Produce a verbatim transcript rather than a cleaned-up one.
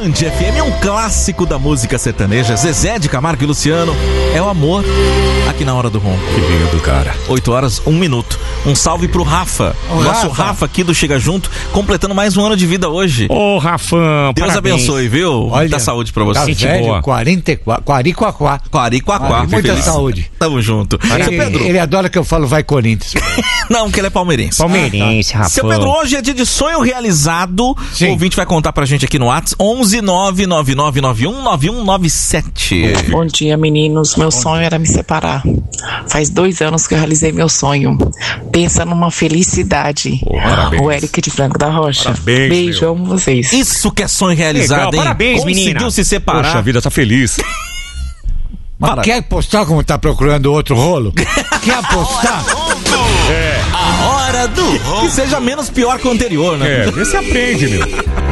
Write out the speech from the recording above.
Band F M é um clássico da música sertaneja. Zezé de Camargo e Luciano, é o amor aqui na Hora do Ronco. Que lindo, cara. oito horas, um minuto. Um salve pro Rafa, Ô, nosso Rafa. Rafa aqui do Chega Junto, completando mais um ano de vida hoje. Ô, Rafão, Deus parabéns. abençoe, viu? Olha, Dá saúde pra você. Tá Gente velho, boa. quarenta e quatro, Quariquaquá. Quariquaquá. Ah, muita feliz. saúde. Tamo junto. Seu Ele, Pedro. ele adora que eu falo vai Corinthians. Não, que ele é palmeirense. Palmeirense, Rafão. Seu Pedro, hoje é dia de sonho realizado. Sim. O ouvinte vai contar pra gente aqui no WhatsApp onze nove nove nove nove um nove um nove sete. Bom dia, meninos. Meu sonho era me separar. Faz dois anos que eu realizei meu sonho. Pensa numa felicidade. Oh, parabéns. O Eric de Franco da Rocha. Parabéns, Beijo, meu. amo vocês. Isso que é sonho realizado, Legal, hein? parabéns, Conseguiu menina. se separar. Poxa, a vida tá feliz. Mas Para. quer apostar como tá procurando outro rolo? Quer apostar? A hora do... Que seja menos pior que o anterior, né? É, vê se aprende, meu.